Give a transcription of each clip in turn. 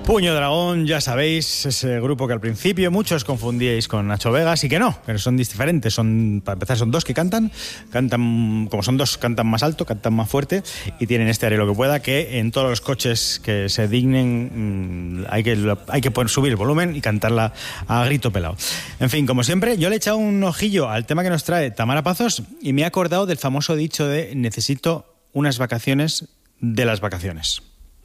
Puño Dragón, ya sabéis, ese grupo que al principio muchos confundíais con Nacho Vegas y que no, pero son diferentes. Para empezar, son dos que cantan, como son dos, cantan más alto, cantan más fuerte y tienen este Haré lo que pueda, que en todos los coches que se dignen hay que subir el volumen y cantarla a grito pelado. En fin, como siempre, yo le he echado un ojillo al tema que nos trae Tamara Pazos y me he acordado del famoso dicho de necesito unas vacaciones de las vacaciones.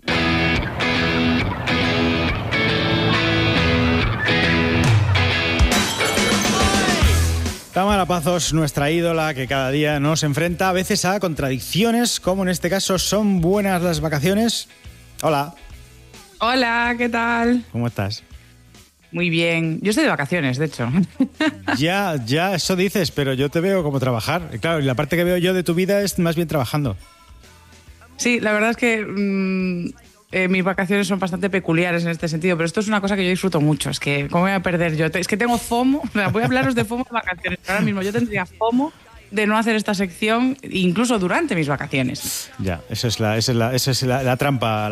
Tamara Pazos, nuestra ídola, que cada día nos enfrenta a veces a contradicciones, como en este caso, ¿son buenas las vacaciones? Hola. Hola, ¿qué tal? ¿Cómo estás? Muy bien. Yo estoy de vacaciones, de hecho. Ya, eso dices, pero yo te veo como trabajar. Y claro, la parte que veo yo de tu vida es más bien trabajando. Sí, la verdad es que mis vacaciones son bastante peculiares en este sentido, pero esto es una cosa que yo disfruto mucho. Es que, ¿cómo voy a perder yo? Es que tengo FOMO. Voy a hablaros de FOMO de vacaciones. Ahora mismo yo tendría FOMO de no hacer esta sección incluso durante mis vacaciones. Ya, esa es la trampa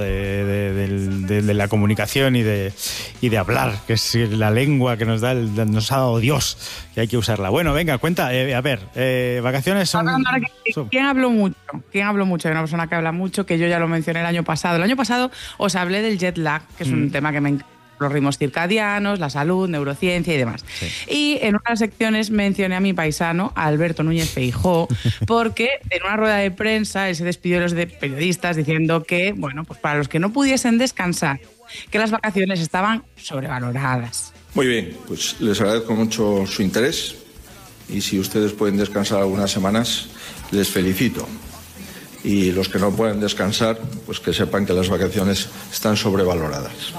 de la comunicación y de hablar, que es la lengua que nos ha dado Dios, que hay que usarla. Bueno, venga, cuenta, a ver, vacaciones son... ¿Quién habló mucho? Hay una persona que habla mucho, que yo ya lo mencioné el año pasado. El año pasado os hablé del jet lag, que es un tema que me encanta. Los ritmos circadianos, la salud, neurociencia y demás. Sí. Y en unas secciones mencioné a mi paisano, a Alberto Núñez Feijóo, porque en una rueda de prensa él se despidió de los periodistas diciendo que, bueno, pues para los que no pudiesen descansar, que las vacaciones estaban sobrevaloradas. Muy bien, pues les agradezco mucho su interés y si ustedes pueden descansar algunas semanas, les felicito. Y los que no pueden descansar, pues que sepan que las vacaciones están sobrevaloradas.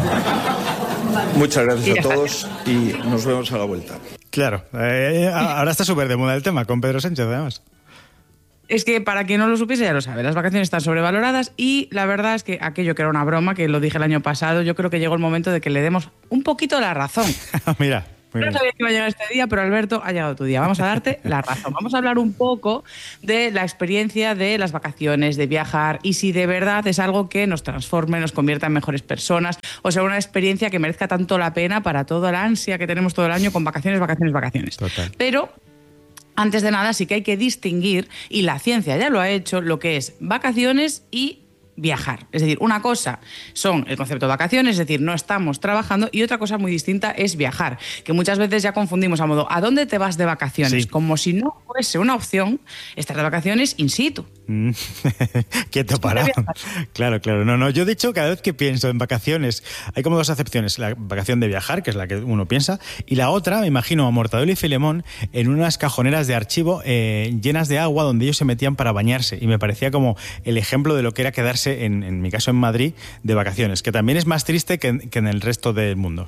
Muchas gracias a todos y nos vemos a la vuelta. Claro, ahora está súper de moda el tema, con Pedro Sánchez además. Es que para quien no lo supiese ya lo sabe, las vacaciones están sobrevaloradas y la verdad es que aquello que era una broma, que lo dije el año pasado, yo creo que llegó el momento de que le demos un poquito la razón. Mira. No sabía que iba a llegar este día, pero Alberto, ha llegado tu día. Vamos a darte la razón. Vamos a hablar un poco de la experiencia de las vacaciones, de viajar y si de verdad es algo que nos transforme, nos convierta en mejores personas o sea, una experiencia que merezca tanto la pena para toda la ansia que tenemos todo el año con vacaciones. Total. Pero antes de nada sí que hay que distinguir, y la ciencia ya lo ha hecho, lo que es vacaciones y viajar. Es decir, una cosa son el concepto de vacaciones, es decir, no estamos trabajando, y otra cosa muy distinta es viajar, que muchas veces ya confundimos a modo, ¿a dónde te vas de vacaciones? Sí. Como si no fuese una opción estar de vacaciones in situ. Quieto parado. Claro. No, yo de hecho cada vez que pienso en vacaciones hay como dos acepciones, la vacación de viajar, que es la que uno piensa, y la otra, me imagino a Mortadelo y Filemón en unas cajoneras de archivo llenas de agua donde ellos se metían para bañarse, y me parecía como el ejemplo de lo que era quedarse en mi caso en Madrid de vacaciones, que también es más triste que en el resto del mundo.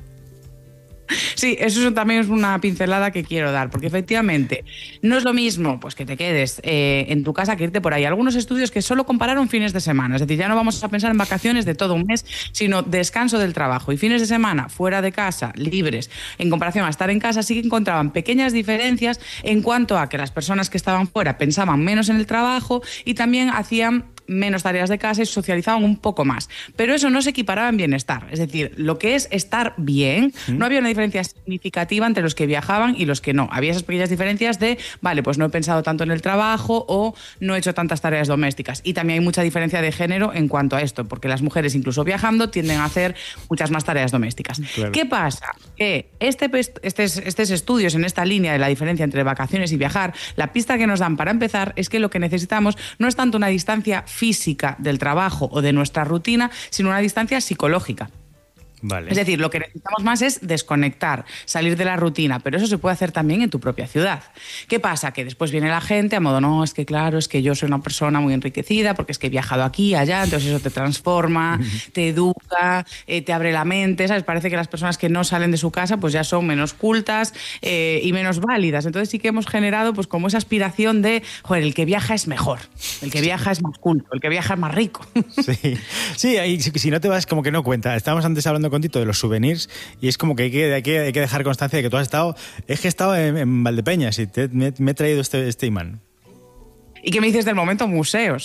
Sí, eso también es una pincelada que quiero dar, porque efectivamente no es lo mismo pues que te quedes en tu casa que irte por ahí. Algunos estudios que solo compararon fines de semana, es decir, ya no vamos a pensar en vacaciones de todo un mes, sino descanso del trabajo y fines de semana fuera de casa, libres, en comparación a estar en casa, sí que encontraban pequeñas diferencias en cuanto a que las personas que estaban fuera pensaban menos en el trabajo y también hacían menos tareas de casa y socializaban un poco más. Pero eso no se equiparaba en bienestar. Es decir, lo que es estar bien, no había una diferencia significativa entre los que viajaban y los que no. Había esas pequeñas diferencias de, vale, pues no he pensado tanto en el trabajo o no he hecho tantas tareas domésticas. Y también hay mucha diferencia de género en cuanto a esto, porque las mujeres, incluso viajando, tienden a hacer muchas más tareas domésticas. Claro. ¿Qué pasa? Que estos estudios en esta línea de la diferencia entre vacaciones y viajar, la pista que nos dan para empezar es que lo que necesitamos no es tanto una distancia física del trabajo o de nuestra rutina, sino una distancia psicológica. Vale. Es decir, lo que necesitamos más es desconectar, salir de la rutina, pero eso se puede hacer también en tu propia ciudad. ¿Qué pasa? Que después viene la gente a modo, no, es que claro, es que yo soy una persona muy enriquecida porque es que he viajado aquí, allá, entonces eso te transforma, te educa, te abre la mente, ¿sabes? Parece que las personas que no salen de su casa pues ya son menos cultas y menos válidas. Entonces sí que hemos generado pues como esa aspiración de, joder, el que viaja es mejor, el que viaja es más culto, el que viaja es más rico. Sí, ahí, si no te vas como que no cuenta. Estábamos antes hablando contigo de los souvenirs y es como que hay que dejar constancia de que tú has estado... Es que he estado en Valdepeñas y me he traído este imán. ¿Y qué me dices del momento museos?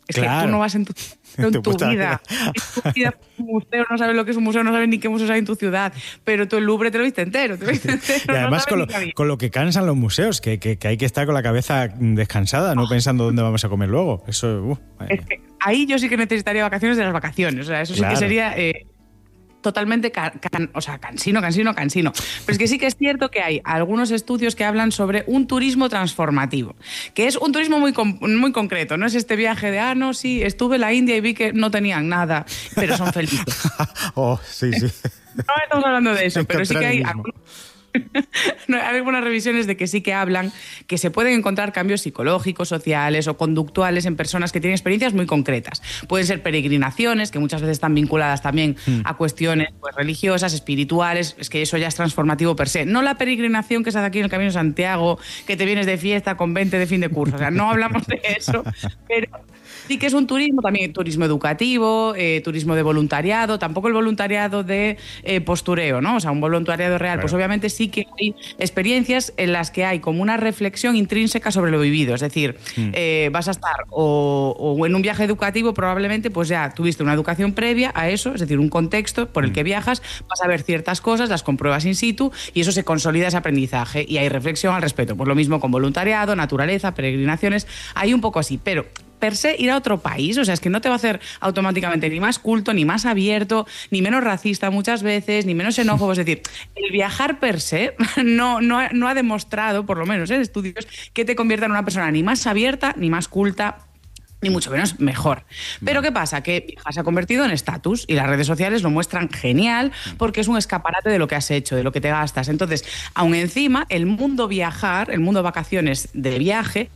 Es Claro. que tú no vas en tu vida. En tu vida un museo, no sabes lo que es un museo, no sabes ni qué museo hay en tu ciudad, pero tú el Louvre te lo viste entero. Y además con lo que cansan los museos, que hay que estar con la cabeza descansada, no pensando dónde vamos a comer luego. Eso, es que ahí yo sí que necesitaría vacaciones de las vacaciones. O sea, eso sí que sería totalmente cansino. Pero es que sí que es cierto que hay algunos estudios que hablan sobre un turismo transformativo, que es un turismo muy concreto. No es este viaje de, no, sí, estuve en la India y vi que no tenían nada, pero son felices. Sí. No estamos hablando de eso, pero sí que hay algunas revisiones de que sí que hablan que se pueden encontrar cambios psicológicos, sociales o conductuales en personas que tienen experiencias muy concretas. Pueden ser peregrinaciones, que muchas veces están vinculadas también a cuestiones pues, religiosas, espirituales, es que eso ya es transformativo per se. No la peregrinación que se hace aquí en el Camino de Santiago, que te vienes de fiesta con 20 de fin de curso, o sea, no hablamos de eso, pero sí que es un turismo, también turismo educativo, turismo de voluntariado, tampoco el voluntariado de postureo, ¿no? O sea, un voluntariado real, claro. Pues obviamente sí que hay experiencias en las que hay como una reflexión intrínseca sobre lo vivido, es decir, vas a estar o en un viaje educativo probablemente pues ya tuviste una educación previa a eso, es decir, un contexto por el que viajas, vas a ver ciertas cosas, las compruebas in situ y eso se consolida ese aprendizaje y hay reflexión al respecto. Pues lo mismo con voluntariado, naturaleza, peregrinaciones, hay un poco así, pero per se ir a otro país, o sea, es que no te va a hacer automáticamente ni más culto, ni más abierto, ni menos racista muchas veces, ni menos xenófobo. Es decir, el viajar per se no ha demostrado, por lo menos en estudios, que te convierta en una persona ni más abierta, ni más culta, ni mucho menos mejor. Pero ¿qué pasa? Que viajar se ha convertido en estatus y las redes sociales lo muestran genial porque es un escaparate de lo que has hecho, de lo que te gastas. Entonces, aún encima, el mundo viajar, el mundo vacaciones de viaje,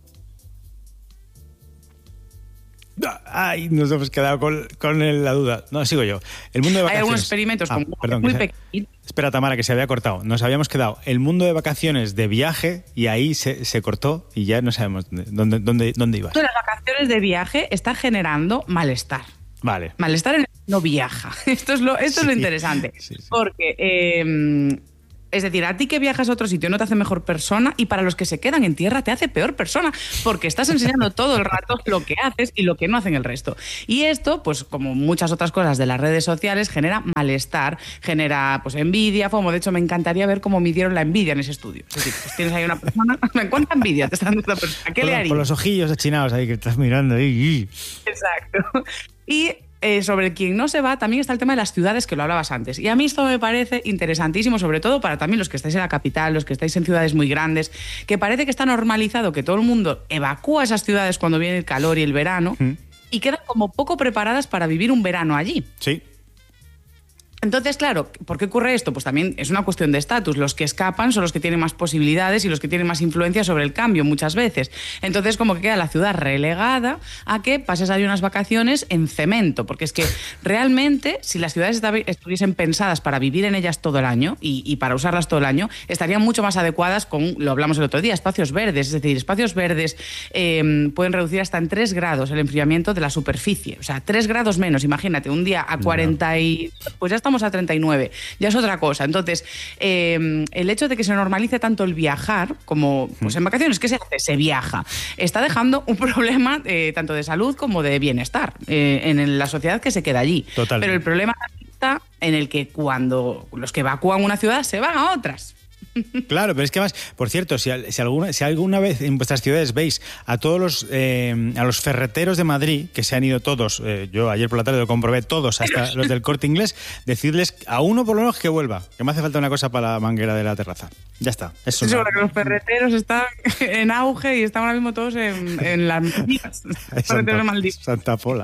nos hemos quedado con la duda. No, sigo yo. El mundo de vacaciones. Hay algunos experimentos muy pequeños. Espera, Tamara, que se había cortado. Nos habíamos quedado el mundo de vacaciones de viaje y ahí se cortó y ya no sabemos dónde ibas. Las vacaciones de viaje está generando malestar. Vale. Malestar en el que no viaja. Esto es lo interesante. Sí. Porque es decir, a ti que viajas a otro sitio no te hace mejor persona y para los que se quedan en tierra te hace peor persona porque estás enseñando todo el rato lo que haces y lo que no hacen el resto. Y esto, pues como muchas otras cosas de las redes sociales, genera malestar, genera pues envidia, FOMO. De hecho, me encantaría ver cómo midieron la envidia en ese estudio. Es decir, pues tienes ahí una persona, ¿cuánta envidia te está dando esta persona? ¿Qué le haría? Con los ojillos achinados ahí que estás mirando ahí. Exacto. Y sobre quien no se va, también está el tema de las ciudades, que lo hablabas antes. Y a mí esto me parece interesantísimo, sobre todo para también los que estáis en la capital, los que estáis en ciudades muy grandes, que parece que está normalizado que todo el mundo evacúa esas ciudades cuando viene el calor y el verano y quedan como poco preparadas para vivir un verano allí. Sí. Entonces, claro, ¿por qué ocurre esto? Pues también es una cuestión de estatus. Los que escapan son los que tienen más posibilidades y los que tienen más influencia sobre el cambio muchas veces. Entonces, como que queda la ciudad relegada a que pases ahí unas vacaciones en cemento. Porque es que realmente, si las ciudades estuviesen pensadas para vivir en ellas todo el año y para usarlas todo el año, estarían mucho más adecuadas con, lo hablamos el otro día, espacios verdes. Es decir, espacios verdes pueden reducir hasta en 3 grados el enfriamiento de la superficie. O sea, 3 grados menos. Imagínate, un día a 40 y... pues ya estamos a 39, ya es otra cosa. Entonces, el hecho de que se normalice tanto el viajar como pues en vacaciones, ¿qué se hace? Se viaja. Está dejando un problema tanto de salud como de bienestar en la sociedad que se queda allí. Totalmente. Pero el problema está en el que cuando los que evacúan una ciudad se van a otras. Claro, pero es que además, por cierto, si alguna vez en vuestras ciudades veis a todos a los ferreteros de Madrid, que se han ido todos, yo ayer por la tarde lo comprobé, todos, hasta los del Corte Inglés, decirles a uno por lo menos que vuelva, que me hace falta una cosa para la manguera de la terraza. Ya está. Eso que los ferreteros están en auge y están ahora mismo todos en las Maldivas. Ferreteros de Maldivas. Santa Pola.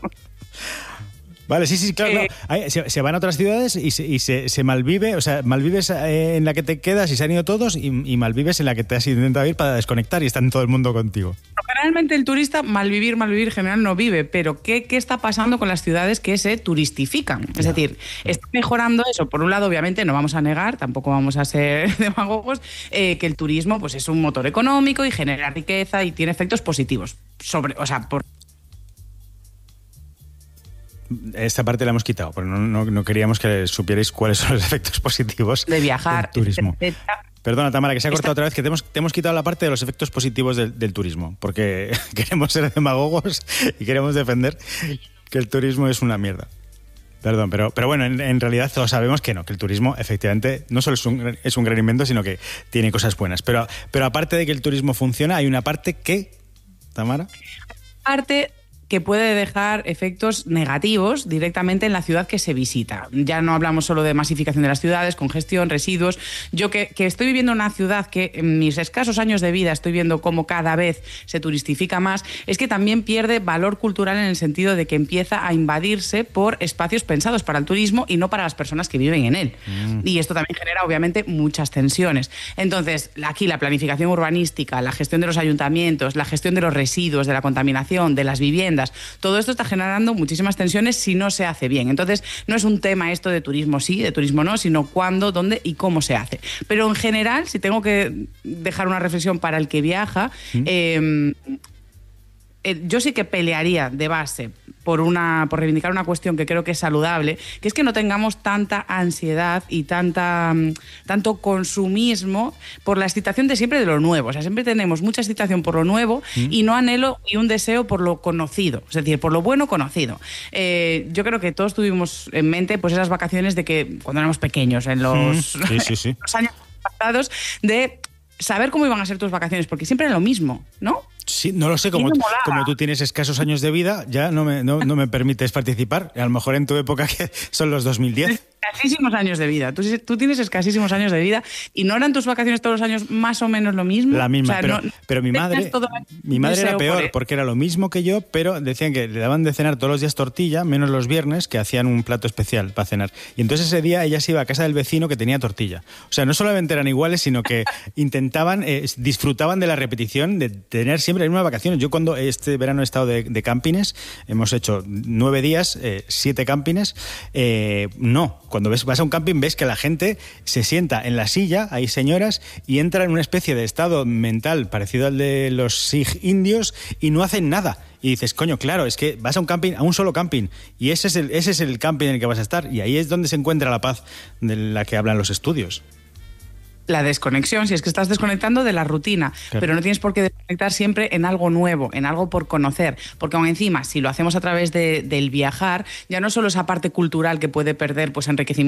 Vale, sí, claro. Se van a otras ciudades y se malvive, o sea, malvives en la que te quedas y se han ido todos y malvives en la que te has intentado ir para desconectar y está en todo el mundo contigo. Generalmente el turista malvivir en general no vive, pero ¿qué está pasando con las ciudades que se turistifican? Es decir, está mejorando eso. Por un lado, obviamente, no vamos a negar, tampoco vamos a ser demagogos, que el turismo pues es un motor económico y genera riqueza y tiene efectos positivos. Esta parte la hemos quitado, pero no queríamos que supierais cuáles son los efectos positivos de viajar, del turismo. Perdona, Tamara, que se ha cortado otra vez, que te hemos quitado la parte de los efectos positivos del turismo, porque queremos ser demagogos y queremos defender que el turismo es una mierda. Perdón, pero bueno, en realidad todos sabemos que no, que el turismo efectivamente no solo es un gran invento, sino que tiene cosas buenas. Pero aparte de que el turismo funciona, hay una parte que, Tamara... Parte que puede dejar efectos negativos directamente en la ciudad que se visita. Ya no hablamos solo de masificación de las ciudades, congestión, residuos. Yo que estoy viviendo en una ciudad que en mis escasos años de vida estoy viendo cómo cada vez se turistifica más, es que también pierde valor cultural en el sentido de que empieza a invadirse por espacios pensados para el turismo y no para las personas que viven en él. Y esto también genera, obviamente, muchas tensiones. Entonces, aquí la planificación urbanística, la gestión de los ayuntamientos, la gestión de los residuos, de la contaminación, de las viviendas, todo esto está generando muchísimas tensiones si no se hace bien. Entonces, no es un tema esto de turismo sí, de turismo no, sino cuándo, dónde y cómo se hace. Pero en general, si tengo que dejar una reflexión para el que viaja, yo sí que pelearía de base por reivindicar una cuestión que creo que es saludable, que es que no tengamos tanta ansiedad y tanto consumismo por la excitación de siempre de lo nuevo. O sea, siempre tenemos mucha excitación por lo nuevo y no anhelo y un deseo por lo conocido, es decir, por lo bueno conocido. Yo creo que todos tuvimos en mente pues esas vacaciones de que cuando éramos pequeños, en los, sí. los años pasados, de saber cómo iban a ser tus vacaciones, porque siempre era lo mismo, ¿no? Sí, no lo sé, como tú tienes escasos años de vida, ya no me permites participar. A lo mejor en tu época, que son los 2010. Escasísimos años de vida. Tú tienes escasísimos años de vida y ¿no eran tus vacaciones todos los años más o menos lo mismo? La misma, o sea, pero mi madre era peor, porque era lo mismo que yo, pero decían que le daban de cenar todos los días tortilla, menos los viernes, que hacían un plato especial para cenar. Y entonces ese día ella se iba a casa del vecino que tenía tortilla. O sea, no solamente eran iguales, sino que disfrutaban de la repetición, de tener siempre las mismas vacaciones. Yo cuando este verano he estado de campines, hemos hecho 9 días, 7 campines, cuando vas a un camping ves que la gente se sienta en la silla, hay señoras, y entra en una especie de estado mental parecido al de los Sikh indios y no hacen nada. Y dices, coño, claro, es que vas a un camping, a un solo camping, y ese es el camping en el que vas a estar, y ahí es donde se encuentra la paz de la que hablan los estudios. La desconexión, si es que estás desconectando de la rutina, claro. Pero no tienes por qué desconectar siempre en algo nuevo, en algo por conocer, porque aún encima, si lo hacemos a través del viajar, ya no solo esa parte cultural que puede perder pues enriquecimiento